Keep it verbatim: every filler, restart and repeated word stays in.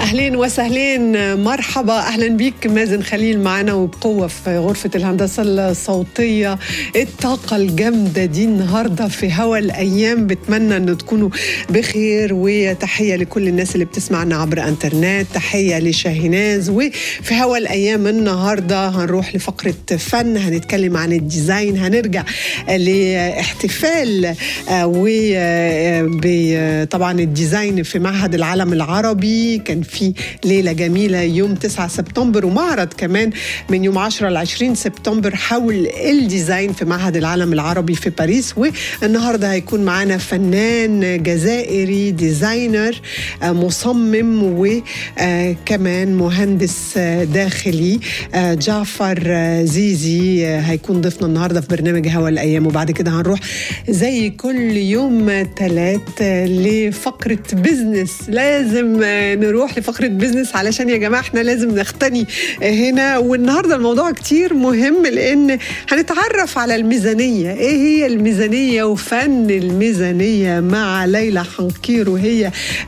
أهلين وسهلين، مرحبا، أهلا بيك مازن خليل معنا وبقوة في غرفة الهندسة الصوتية. الطاقة الجامدة دي النهاردة في هوا الأيام، بتمنى أن تكونوا بخير، وتحية لكل الناس اللي بتسمعنا عبر أنترنت، تحية لشاهيناز. وفي هوا الأيام النهاردة هنروح لفقرة فن، هنتكلم عن الديزاين، هنرجع لاحتفال وطبعا الديزاين في معهد العالم العربي. كان في ليلة جميلة يوم تسعة سبتمبر، ومعرض كمان من يوم عشرة لعشرين سبتمبر حول الديزاين في معهد العالم العربي في باريس. والنهاردة هيكون معنا فنان جزائري، ديزاينر، مصمم، وكمان مهندس داخلي، جعفر زيزي، هيكون ضيفنا النهاردة في برنامج هوا الأيام. وبعد كده هنروح زي كل يوم ثلاث لفقرة بيزنس. لازم نروح لفقرة بيزنس علشان يا جماعة احنا لازم نختني هنا. والنهاردة الموضوع كتير مهم، لأن هنتعرف على الميزانية. ايه هي الميزانية وفن الميزانية مع ليلى حنكير، وهي